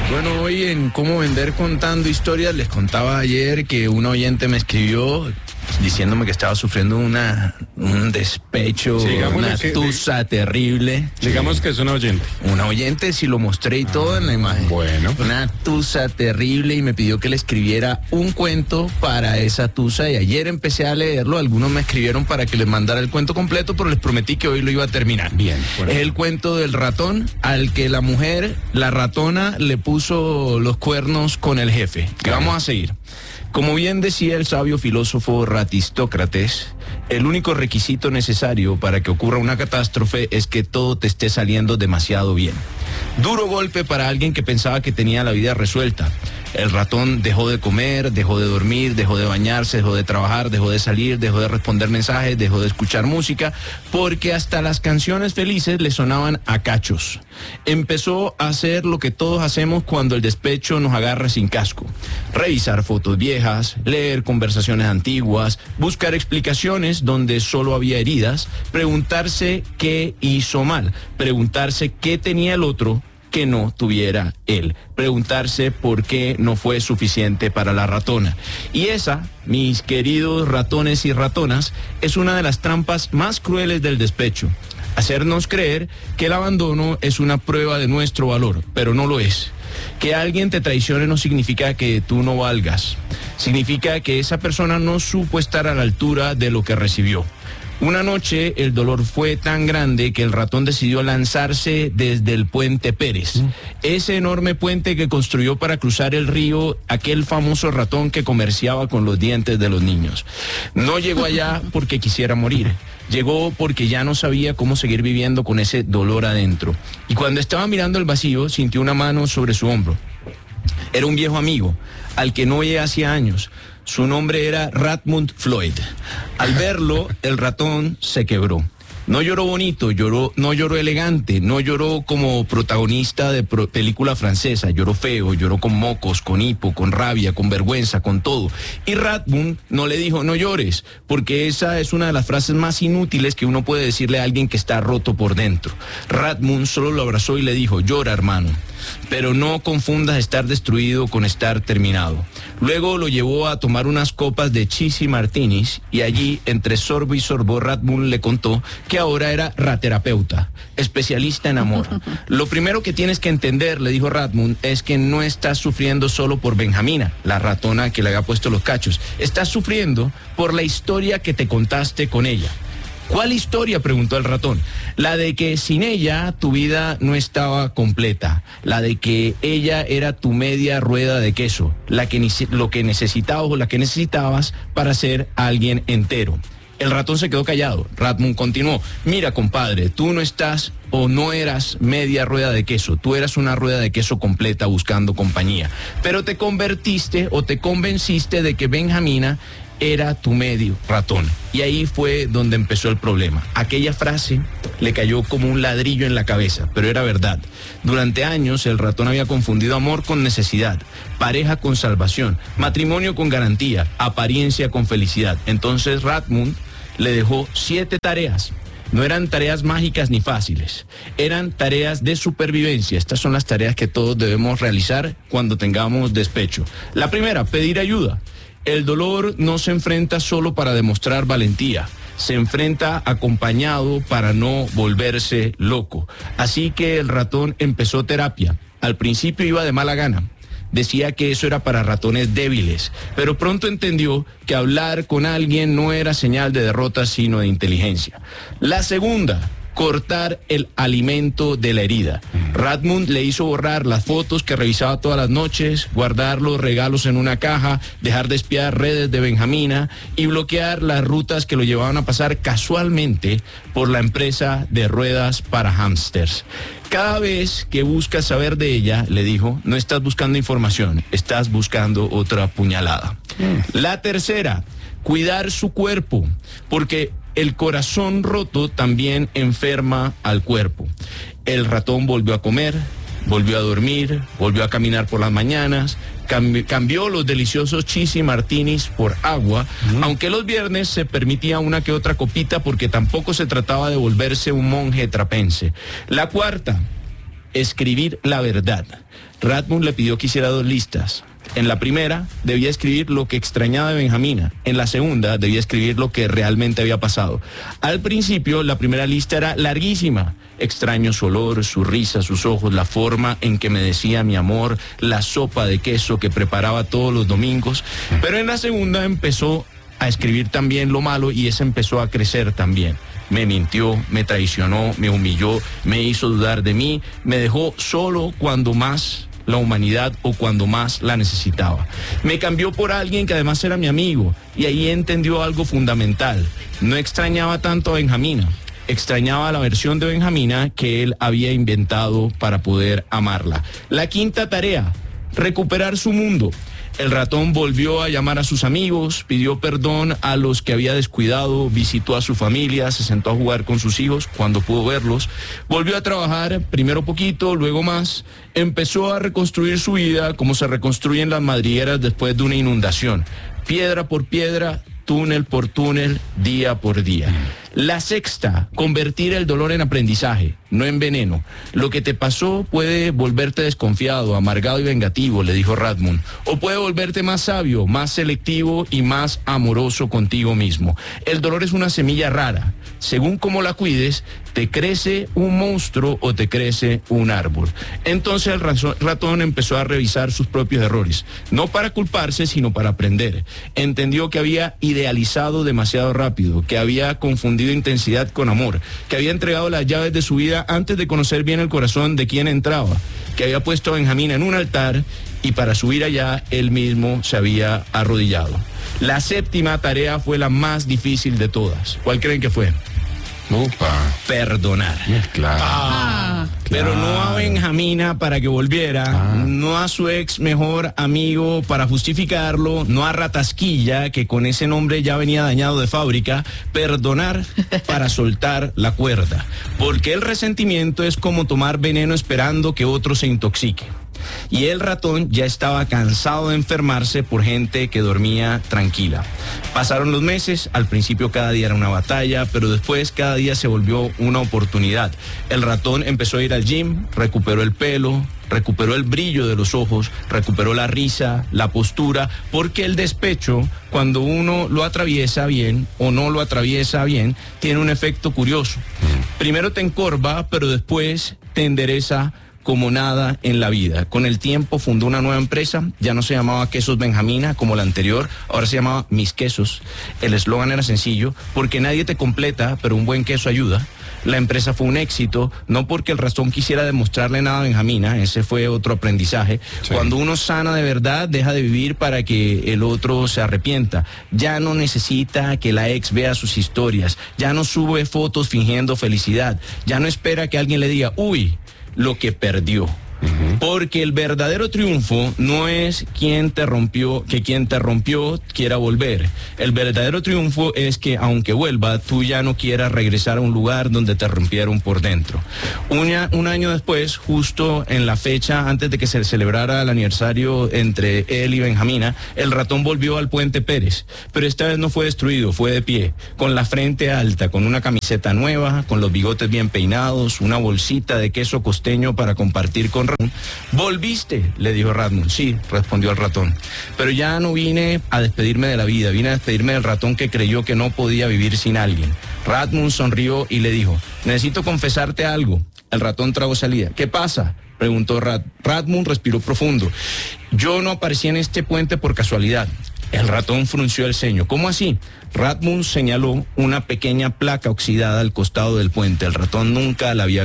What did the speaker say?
Bueno, hoy en Cómo Vender Contando Historias les contaba ayer que un oyente me escribió diciéndome que estaba sufriendo un despecho, Sí, una tusa terrible. Digamos que es una oyente. Una oyente, si lo mostré y todo en la imagen. Bueno. Una tusa terrible y me pidió que le escribiera un cuento para esa tusa y ayer empecé a leerlo. Algunos me escribieron para que les mandara el cuento completo, pero les prometí que hoy lo iba a terminar. Bien. Bueno. Es el cuento del ratón al que la mujer, la ratona, le puso los cuernos con el jefe. Claro. Vamos a seguir. Como bien decía el sabio filósofo Ratistócrates, el único requisito necesario para que ocurra una catástrofe es que todo te esté saliendo demasiado bien. Duro golpe para alguien que pensaba que tenía la vida resuelta. El ratón dejó de comer, dejó de dormir, dejó de bañarse, dejó de trabajar, dejó de salir, dejó de responder mensajes, dejó de escuchar música, porque hasta las canciones felices le sonaban a cachos. Empezó a hacer lo que todos hacemos cuando el despecho nos agarra sin casco. Revisar fotos viejas, leer conversaciones antiguas, buscar explicaciones donde solo había heridas, preguntarse qué hizo mal, preguntarse qué tenía el otro que no tuviera él, preguntarse por qué no fue suficiente para la ratona. Y esa, mis queridos ratones y ratonas, es una de las trampas más crueles del despecho. Hacernos creer que el abandono es una prueba de nuestro valor, pero no lo es. Que alguien te traicione no significa que tú no valgas. Significa que esa persona no supo estar a la altura de lo que recibió. Una noche el dolor fue tan grande que el ratón decidió lanzarse desde el puente Pérez. Ese enorme puente que construyó para cruzar el río aquel famoso ratón que comerciaba con los dientes de los niños. No llegó allá porque quisiera morir. Llegó porque ya no sabía cómo seguir viviendo con ese dolor adentro. Y cuando estaba mirando el vacío, sintió una mano sobre su hombro. Era un viejo amigo, al que no veía hacía años. Su nombre era Radmund Floyd. Al verlo, el ratón se quebró. No lloró bonito, no lloró elegante, no lloró como protagonista de película francesa, lloró feo, lloró con mocos, con hipo, con rabia, con vergüenza, con todo. Y Radmund no le dijo, no llores, porque esa es una de las frases más inútiles que uno puede decirle a alguien que está roto por dentro. Radmund solo lo abrazó y le dijo, llora, hermano, pero no confundas estar destruido con estar terminado. Luego lo llevó a tomar unas copas de Chisi Martinis y allí, entre sorbo y sorbo, Radmund le contó que ahora era raterapeuta, especialista en amor. Lo primero que tienes que entender, le dijo Radmund, es que no estás sufriendo solo por Benjamina, la ratona que le había puesto los cachos. Estás sufriendo por la historia que te contaste con ella. ¿Cuál historia?, preguntó el ratón. La de que sin ella tu vida no estaba completa, la de que ella era tu media rueda de queso, lo que necesitabas o la que necesitabas para ser alguien entero. El ratón se quedó callado. Radmund continuó, mira, compadre, tú no estás o no eras media rueda de queso, tú eras una rueda de queso completa buscando compañía, pero te convertiste o te convenciste de que Benjamina era tu medio ratón. Y ahí fue donde empezó el problema. Aquella frase le cayó como un ladrillo en la cabeza, pero era verdad. Durante años el ratón había confundido amor con necesidad, pareja con salvación, matrimonio con garantía, apariencia con felicidad. Entonces Radmund le dejó 7 tareas. No eran tareas mágicas ni fáciles, eran tareas de supervivencia. Estas son las tareas que todos debemos realizar cuando tengamos despecho. La primera, pedir ayuda. El dolor no se enfrenta solo para demostrar valentía, se enfrenta acompañado para no volverse loco. Así que el ratón empezó terapia. Al principio iba de mala gana. Decía que eso era para ratones débiles, pero pronto entendió que hablar con alguien no era señal de derrota, sino de inteligencia. La segunda, cortar el alimento de la herida. Radmund le hizo borrar las fotos que revisaba todas las noches, guardar los regalos en una caja, dejar de espiar redes de Benjamina y bloquear las rutas que lo llevaban a pasar casualmente por la empresa de ruedas para hámsters. Cada vez que buscas saber de ella, le dijo, no estás buscando información, estás buscando otra puñalada. La tercera, cuidar su cuerpo, porque el corazón roto también enferma al cuerpo. El ratón volvió a comer, volvió a dormir, volvió a caminar por las mañanas, cambió los deliciosos Chisi Martinis por agua, aunque los viernes se permitía una que otra copita porque tampoco se trataba de volverse un monje trapense. La cuarta, escribir la verdad. Radmund le pidió que hiciera 2 listas. En la primera debía escribir lo que extrañaba de Benjamina. En la segunda debía escribir lo que realmente había pasado. Al principio la primera lista era larguísima. Extraño su olor, su risa, sus ojos, la forma en que me decía mi amor, la sopa de queso que preparaba todos los domingos. Pero en la segunda empezó a escribir también lo malo y ese empezó a crecer también. Me mintió, me traicionó, me humilló, me hizo dudar de mí, me dejó solo cuando más la humanidad o cuando más la necesitaba. Me cambió por alguien que además era mi amigo y ahí entendió algo fundamental. No extrañaba tanto a Benjamina, extrañaba la versión de Benjamina que él había inventado para poder amarla. La quinta tarea, recuperar su mundo. El ratón volvió a llamar a sus amigos, pidió perdón a los que había descuidado, visitó a su familia, se sentó a jugar con sus hijos cuando pudo verlos, volvió a trabajar, primero poquito, luego más, empezó a reconstruir su vida como se reconstruyen las madrigueras después de una inundación, piedra por piedra, túnel por túnel, día por día. La sexta, convertir el dolor en aprendizaje, no en veneno. Lo que te pasó puede volverte desconfiado, amargado y vengativo, le dijo Radmund, o puede volverte más sabio, más selectivo y más amoroso contigo mismo. El dolor es una semilla rara. Según cómo la cuides, te crece un monstruo o te crece un árbol. Entonces el ratón empezó a revisar sus propios errores, no para culparse, sino para aprender. Entendió que había idealizado demasiado rápido, que había confundido intensidad con amor, que había entregado las llaves de su vida antes de conocer bien el corazón de quien entraba, que había puesto a Benjamina en un altar y para subir allá él mismo se había arrodillado. La séptima tarea fue la más difícil de todas. ¿Cuál creen que fue? Opa. Perdonar. Claro. Pero no a Benjamina para que volviera, no a su ex mejor amigo para justificarlo, no a Ratasquilla, que con ese nombre ya venía dañado de fábrica. Perdonar para soltar la cuerda, porque el resentimiento es como tomar veneno esperando que otro se intoxique. Y el ratón ya estaba cansado de enfermarse por gente que dormía tranquila. Pasaron los meses, al principio cada día era una batalla, pero después cada día se volvió una oportunidad. El ratón empezó a ir al gym, recuperó el pelo, recuperó el brillo de los ojos, recuperó la risa, la postura, porque el despecho, cuando uno lo atraviesa bien o no lo atraviesa bien, tiene un efecto curioso. Primero te encorva, pero después te endereza como nada en la vida. Con el tiempo fundó una nueva empresa, ya no se llamaba Quesos Benjamina como la anterior, ahora se llamaba Mis Quesos. El eslogan era sencillo, porque nadie te completa, pero un buen queso ayuda. La empresa fue un éxito, no porque el ratón quisiera demostrarle nada a Benjamina, ese fue otro aprendizaje. Sí. Cuando uno sana de verdad, deja de vivir para que el otro se arrepienta. Ya no necesita que la ex vea sus historias, ya no sube fotos fingiendo felicidad, ya no espera que alguien le diga, uy, lo que perdió. Porque el verdadero triunfo no es quien te rompió quiera volver. El verdadero triunfo es que aunque vuelva, tú ya no quieras regresar a un lugar donde te rompieron por dentro. Un año después, justo en la fecha antes de que se celebrara el aniversario entre él y Benjamina, el ratón volvió al Puente Pérez, pero esta vez no fue destruido, fue de pie, con la frente alta, con una camiseta nueva, con los bigotes bien peinados, una bolsita de queso costeño para compartir con Ramón. ¿Volviste?, le dijo Radmund. Sí, respondió el ratón, pero ya no vine a despedirme de la vida, vine a despedirme del ratón que creyó que no podía vivir sin alguien. Radmund sonrió y le dijo, necesito confesarte algo. El ratón tragó salida. ¿Qué pasa?, preguntó Radmund respiró profundo. Yo no aparecí en este puente por casualidad. El ratón frunció el ceño. ¿Cómo así? Radmund señaló una pequeña placa oxidada al costado del puente. El ratón nunca la había